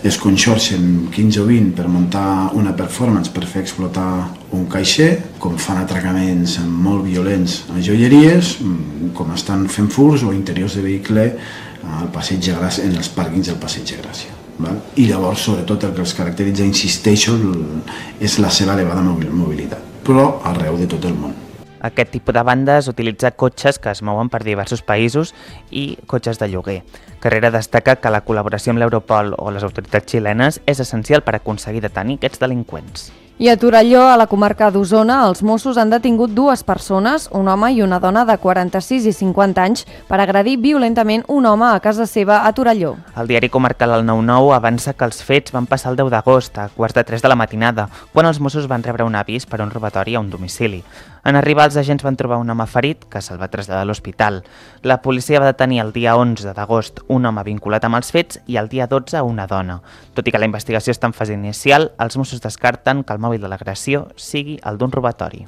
es conxorxen 15 o 20 per muntar una performance per fer explotar un caixer, com fan atracaments molt violents a joieries, com estan fent furts o interiors de vehicle al Passeig de Gràcia, en els pàrquings del Passeig de Gràcia. I llavors, sobretot, el que els caracteritza, insisteixo, és la seva elevada mobilitat, però arreu de tot el món. Aquest tipus de bandes utilitza cotxes que es mouen per diversos països i cotxes de lloguer. Carrera destaca que la col·laboració amb l'Europol o les autoritats xilenes és essencial per aconseguir detenir aquests delinqüents. I a Torelló, a la comarca d'Osona, els Mossos han detingut 2 persones, un home i una dona de 46 i 50 anys, per agredir violentament un home a casa seva a Torelló. El diari comarcal El 9-9 avança que els fets van passar el 10 d'agost, a 2:45 de la matinada, quan els Mossos van rebre un avís per un robatori a un domicili. En arribar, els agents van trobar un home ferit que se'l va traslladar a l'hospital. La policia va detenir el dia 11 d'agost un home vinculat amb els fets i el dia 12 una dona. Tot i que la investigació està en fase inicial, els Mossos descarten que el mòbil de l'agressió sigui el d'un robatori.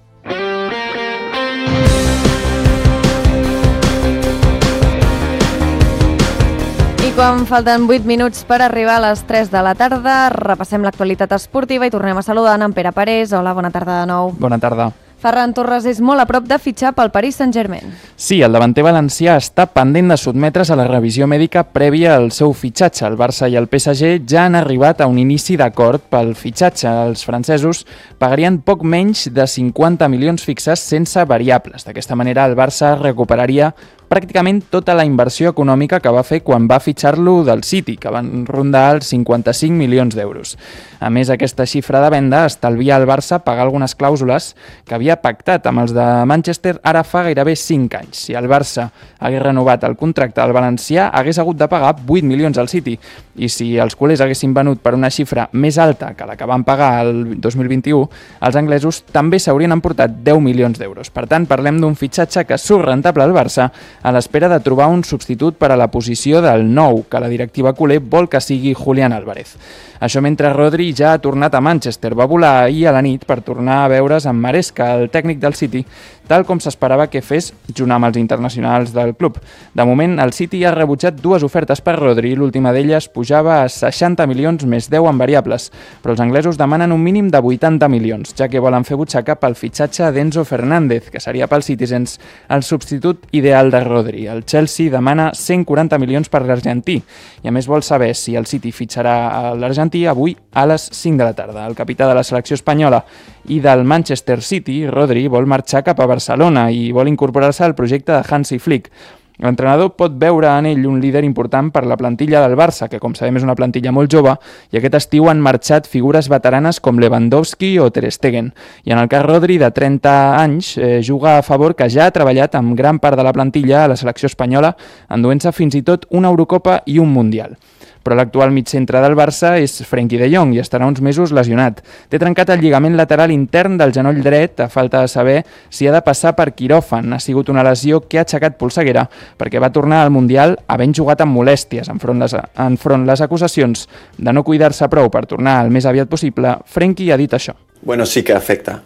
I quan falten 8 minuts per arribar a les 3 de la tarda, repassem l'actualitat esportiva i tornem a saludar en Pere Parés. Hola, bona tarda de nou. Bona tarda. Ferran Torres és molt a prop de fitxar pel Paris Saint-Germain. Sí, el davanter valencià està pendent de sotmetre's a la revisió mèdica prèvia al seu fitxatge. El Barça i el PSG ja han arribat a un inici d'acord pel fitxatge. Els francesos pagarien poc menys de 50 milions fixes sense variables. D'aquesta manera, el Barça recuperaria pràcticament tota la inversió econòmica que va fer quan va fitxar-lo del City, que van rondar els 55 milions d'euros. A més, aquesta xifra de venda estalvia al Barça pagar algunes clàusules que havia pactat amb els de Manchester ara fa gairebé 5 anys. Si el Barça hagués renovat el contracte del valencià, hagués hagut de pagar 8 milions al City. I si els culers haguessin venut per una xifra més alta que la que van pagar el 2021, els anglesos també s'haurien emportat 10 milions d'euros. Per tant, parlem d'un fitxatge que surt rentable al Barça a l'espera de trobar un substitut per a la posició del nou, que la directiva culer vol que sigui Julián Álvarez. Això mentre Rodri ja ha tornat a Manchester. Va volar ahir a la nit per tornar a veure's amb Maresca, el tècnic del City, tal com s'esperava que fes junt amb els internacionals del club. De moment, el City ha rebutjat 2 ofertes per Rodri, l'última d'elles pujava a 60 milions més 10 en variables, però els anglesos demanen un mínim de 80 milions, ja que volen fer butxaca pel fitxatge d'Enzo Fernández, que seria pels Citizens el substitut ideal de Rodri. El Chelsea demana 140 milions per l'argentí i a més vol saber si el City fitxarà l'argentí avui a les 5 de la tarda. El capità de la selecció espanyola i del Manchester City, Rodri, vol marxar cap a Barcelona i vol incorporar-se al projecte de Hansi Flick. L'entrenador pot veure en ell un líder important per la plantilla del Barça, que com sabem és una plantilla molt jove, i aquest estiu han marxat figures veteranes com Lewandowski o Ter Stegen. I en el cas Rodri, de 30 anys, juga a favor que ja ha treballat amb gran part de la plantilla a la selecció espanyola, enduent-se fins i tot una Eurocopa i un Mundial. Però l'actual migcentre del Barça és Frenkie de Jong i estarà uns mesos lesionat. Té trencat el lligament lateral intern del genoll dret, a falta de saber si ha de passar per quiròfan. Ha sigut una lesió que ha aixecat polseguera perquè va tornar al Mundial havent jugat amb molèsties. Enfront les acusacions de no cuidar-se prou per tornar el més aviat possible, Frenkie ha dit això. Bueno, sí que afecta.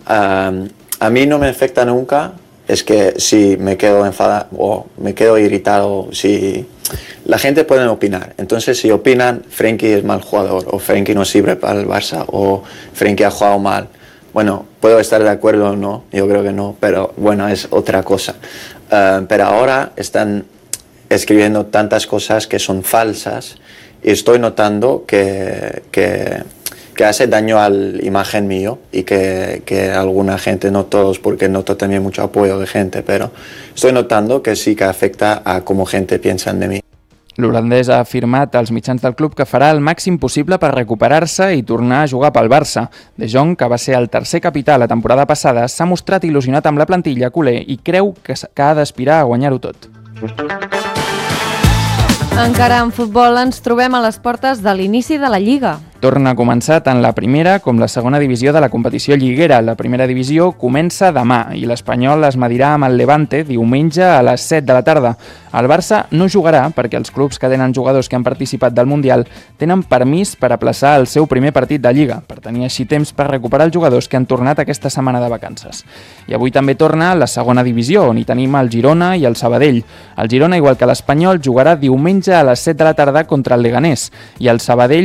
A mí no me afecta nunca. Es que si me quedo enfadado o me quedo irritado, si la gente puede opinar. Entonces, si opinan, Frenkie es mal jugador, o Frenkie no sirve para el Barça, o Frenkie ha jugado mal. Bueno, puedo estar de acuerdo o no, yo creo que no, pero bueno, es otra cosa. Pero ahora están escribiendo tantas cosas que son falsas y estoy notando que hace daño a la imagen mío y que alguna gente, no todos, porque noto también mucho apoyo de gente, pero estoy notando que sí que afecta a cómo gente piensa de mí. L'holandès ha afirmat als mitjans del club que farà el màxim possible per recuperar-se i tornar a jugar pel Barça. De Jong, que va ser el tercer capità la temporada passada, s'ha mostrat il·lusionat amb la plantilla culer i creu que ha d'aspirar a guanyar-ho tot. Encara en futbol ens trobem a les portes de l'inici de la Lliga. Torna a començar tant la primera com la segona divisió de la competició lliguera. La primera divisió comença demà i l'Espanyol es medirà amb el Levante diumenge a les 7 de la tarda. El Barça no jugarà perquè els clubs que tenen jugadors que han participat del Mundial tenen permís per aplaçar el seu primer partit de Lliga, per tenir així temps per recuperar els jugadors que han tornat aquesta setmana de vacances. I avui també torna la segona divisió, on hi tenim el Girona i el Sabadell. El Girona, igual que l'Espanyol, jugarà diumenge a les 7 de la tarda contra el Leganés i el Sabadell